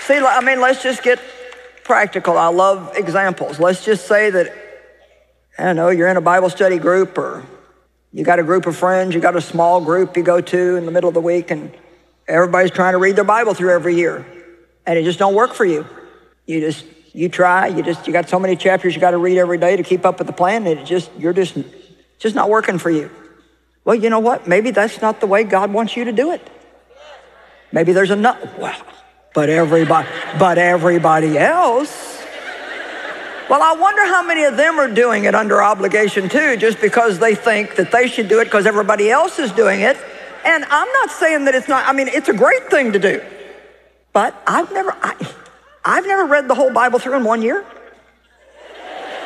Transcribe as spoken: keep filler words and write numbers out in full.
See, I mean, let's just get practical. I love examples. Let's just say that, I don't know, you're in a Bible study group, or you got a group of friends, you got a small group you go to in the middle of the week, and everybody's trying to read their Bible through every year, and it just don't work for you. You just, you try, you just, you got so many chapters you got to read every day to keep up with the plan, and it just, you're just, just not working for you. Well, you know what? Maybe that's not the way God wants you to do it. Maybe there's another, well, but everybody, but everybody else. Well, I wonder how many of them are doing it under obligation too, just because they think that they should do it because everybody else is doing it. And I'm not saying that it's not, I mean, it's a great thing to do, but I've never, I, I've never read the whole Bible through in one year.